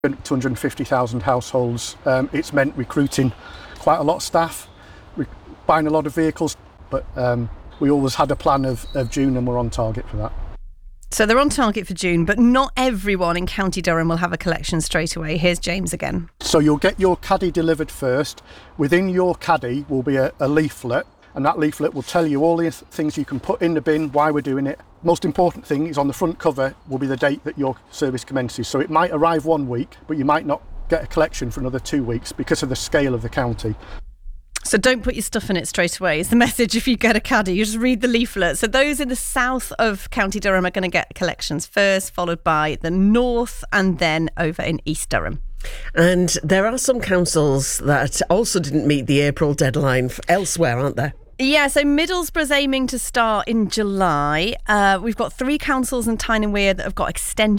250,000 households. It's meant recruiting quite a lot of staff, buying a lot of vehicles, but we always had a plan of June, and we're on target for that. So they're on target for June, but not everyone in County Durham will have a collection straight away. Here's James again. So you'll get your caddy delivered first. Within your caddy will be a leaflet, and that leaflet will tell you all the things you can put in the bin, why we're doing it. Most important thing is on the front cover will be the date that your service commences. So it might arrive 1 week, but you might not get a collection for another 2 weeks because of the scale of the county. So don't put your stuff in it straight away. It's the message if you get a caddy. You just read the leaflet. So those in the south of County Durham are going to get collections first, followed by the north, and then over in East Durham. And there are some councils that also didn't meet the April deadline elsewhere, aren't there? Yeah, so Middlesbrough's aiming to start in July. We've got 3 councils in Tyne and Wear that have got extensions